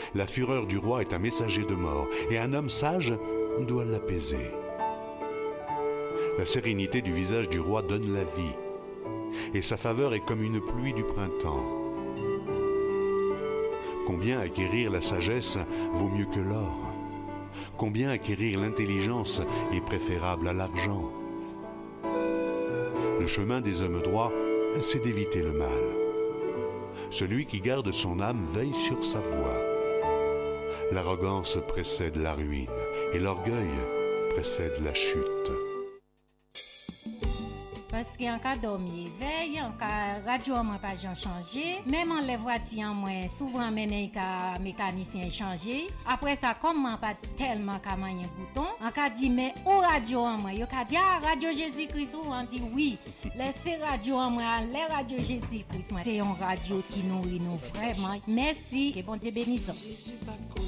La fureur du roi est un messager de mort, et un homme sage doit l'apaiser. La sérénité du visage du roi donne la vie, et sa faveur est comme une pluie du printemps. Combien acquérir la sagesse vaut mieux que l'or? Combien acquérir l'intelligence est préférable à l'argent? Le chemin des hommes droits, c'est d'éviter le mal. Celui qui garde son âme veille sur sa voie. L'arrogance précède la ruine et l'orgueil précède la chute. Parce qu'en cas dormi veille, en cas radio moi pas changé, même en les voitures moi souvent mené ka mécanicien changer. Après ça comme moi pas tellement ka mayen bouton, en cas dit mais au radio moi yo ka dit radio Jésus-Christ ou on dit oui. Laissez radio moi, les radio Jésus-Christ moi c'est une radio qui nourrit nous vraiment. Merci et bon Dieu bénisse.